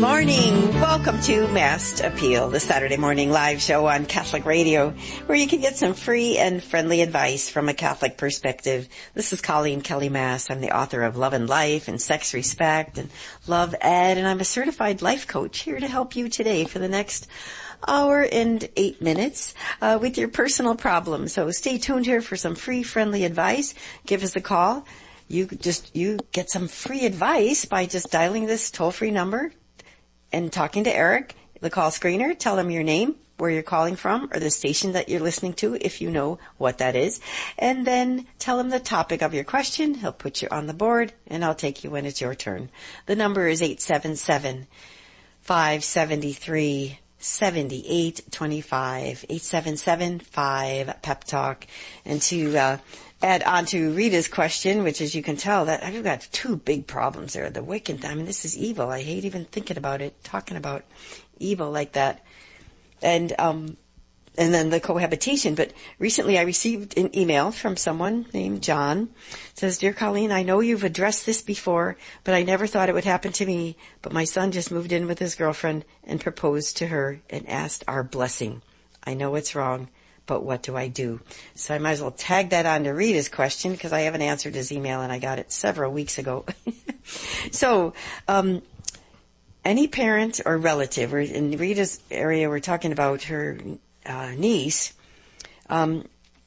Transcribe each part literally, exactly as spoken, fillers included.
morning. Welcome to Mass Appeal, the Saturday morning live show on Catholic Radio, where you can get some free and friendly advice from a Catholic perspective. This is Colleen Kelly Mass. I'm the author of Love and Life and Sex, Respect and Love Ed, and I'm a certified life coach here to help you today for the next hour and eight minutes uh, with your personal problems. So stay tuned here for some free, friendly advice. Give us a call. You just, you get some free advice by just dialing this toll-free number and talking to Eric, the call screener. Tell him your name, where you're calling from, or the station that you're listening to, if you know what that is. And then tell him the topic of your question. He'll put you on the board, and I'll take you when it's your turn. The number is eight seven seven, five seven three, seven eight two five, eight seven seven, five, Pep Talk. And to uh add on to Rita's question, which, as you can tell, that I've got two big problems there. The Wiccan, I mean, this is evil. I hate even thinking about it, talking about evil like that. And, um, and then the cohabitation. But recently I received an email from someone named John. It says, "Dear Colleen, I know you've addressed this before, but I never thought it would happen to me. But my son just moved in with his girlfriend and proposed to her and asked our blessing. I know it's wrong, but what do I do?" So I might as well tag that on to Rita's question, because I haven't answered his email and I got it several weeks ago. So, um, any parent or relative, or in Rita's area, we're talking about her uh, niece, um,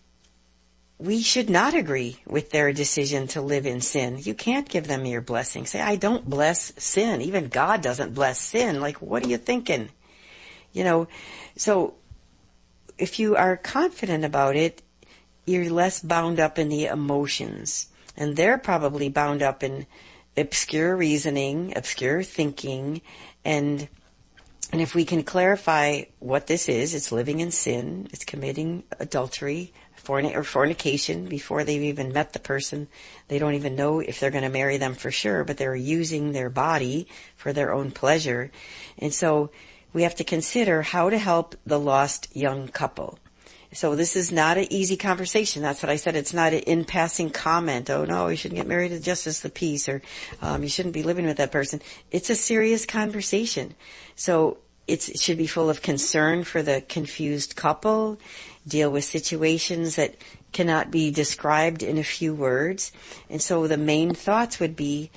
we should not agree with their decision to live in sin. You can't give them your blessing. Say, "I don't bless sin. Even God doesn't bless sin." Like, what are you thinking? You know, so if you are confident about it, you're less bound up in the emotions. And they're probably bound up in obscure reasoning, obscure thinking. And and if we can clarify what this is, it's living in sin, it's committing adultery fornic- or fornication before they've even met the person. They don't even know if they're going to marry them for sure, but they're using their body for their own pleasure. And so we have to consider how to help the lost young couple. So this is not an easy conversation. That's what I said. It's not an in-passing comment. "Oh, no, you shouldn't get married to Justice the Peace," or um, "you shouldn't be living with that person." It's a serious conversation. So it's, it should be full of concern for the confused couple, deal with situations that cannot be described in a few words. And so the main thoughts would be,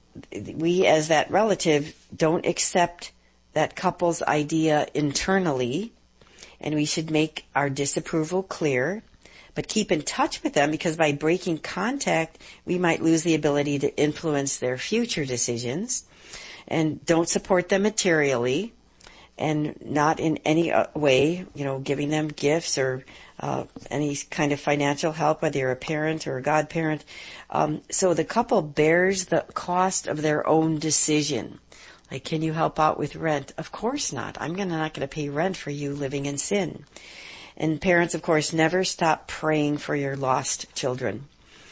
we as that relative don't accept that couple's idea internally, and we should make our disapproval clear, but keep in touch with them, because by breaking contact, we might lose the ability to influence their future decisions. And don't support them materially, and not in any way, you know, giving them gifts or uh, any kind of financial help, whether you're a parent or a godparent. Um, so the couple bears the cost of their own decision. Like, can you help out with rent? Of course not. I'm gonna, not going to pay rent for you living in sin. And parents, of course, never stop praying for your lost children.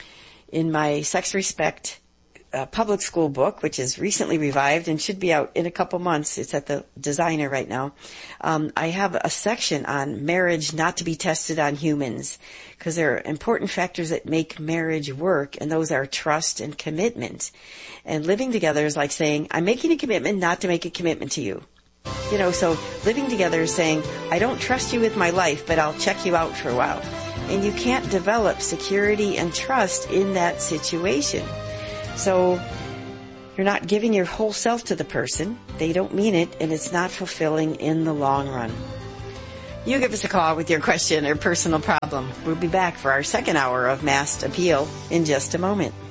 In my Sex, Respect uh, public school book, which is recently revived and should be out in a couple months, it's at the Designer right now, um, I have a section on marriage not to be tested on humans, because there are important factors that make marriage work, and those are trust and commitment. And living together is like saying, "I'm making a commitment not to make a commitment to you." You know, so living together is saying, "I don't trust you with my life, but I'll check you out for a while." And you can't develop security and trust in that situation. So you're not giving your whole self to the person. They don't mean it, and it's not fulfilling in the long run. You give us a call with your question or personal problem. We'll be back for our second hour of Mass Appeal in just a moment.